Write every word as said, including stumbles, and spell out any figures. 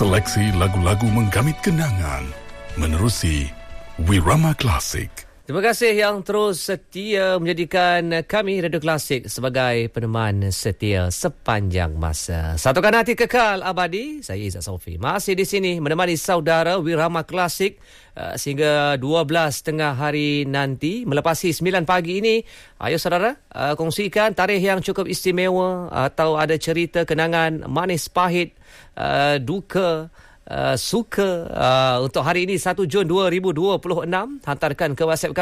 Seleksi lagu-lagu menggamit kenangan menerusi Wirama Klasik. Terima kasih yang terus setia menjadikan kami Radio Klasik sebagai peneman setia sepanjang masa. Satukan hati kekal abadi. Saya Izzat Sofi masih di sini menemani saudara Wirama Klasik uh, sehingga dua belas tengah hari nanti. Melepasi sembilan pagi ini, ayo saudara uh, kongsikan tarikh yang cukup istimewa atau ada cerita kenangan manis pahit, uh, duka, Uh, suka uh, untuk hari ini satu Jun dua ribu dua puluh enam. Hantarkan ke WhatsApp kami